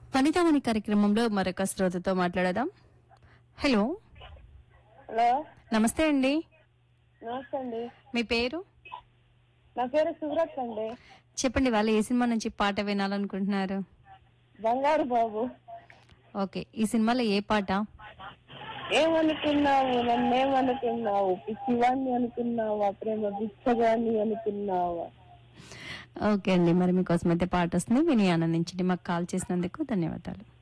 వనితామణి కార్యక్రమంలో మరొక శ్రోతతో మాట్లాడదాం. హలో, హలో, నమస్తే అండి. నమస్తే అండి. మీ పేరు? నా పేరు సుబ్రత్ అండి. చెప్పండి, వాళ్ళు ఏ సినిమా నుంచి పాట వినాలనుకుంటున్నారు? బంగారు బాబు. ఓకే, ఈ సినిమాలో ఏ పాట? ఏమనుకున్నావు, నన్నేమనుకున్నావు, పిచ్చివాణ్ణి అనుకున్నావా, ప్రేమ బిచ్చగాన్ని అనుకున్నావా? ఓకే అండి, మరి మీకోసం అయితే పాట వస్తుంది, విని ఆనందించండి. మాకు కాల్ చేసినందుకు ధన్యవాదాలు.